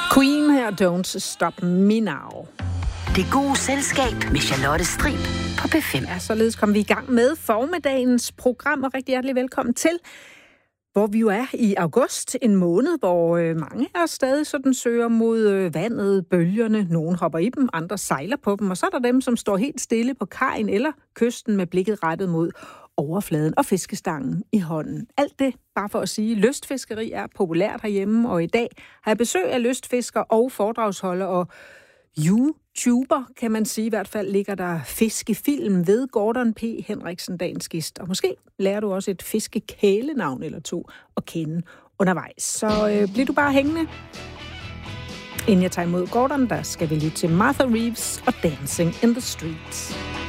Queen her, Don't Stop Me Now. Det gode selskab med Charlotte Strib på P5. Ja, således kom vi i gang med formiddagens program, og rigtig hjertelig velkommen til, hvor vi jo er i august, en måned, hvor mange af os stadig sådan søger mod vandet, bølgerne. Nogle hopper i dem, andre sejler på dem, og så er der dem, som står helt stille på kajen eller kysten med blikket rettet mod overfladen og fiskestangen i hånden. Alt det bare for at sige, at lystfiskeri er populært herhjemme, og i dag har jeg besøg af lystfisker og foredragsholder og YouTuber, kan man sige. I hvert fald ligger der fiskefilm ved Gordon P. Henriksen, dagens gæst. Og måske lærer du også et fiskekælenavn eller to at kende undervejs. Så bliver du bare hængende. Inden jeg tager imod Gordon, der skal vi lytte til Martha Reeves og Dancing in the Streets.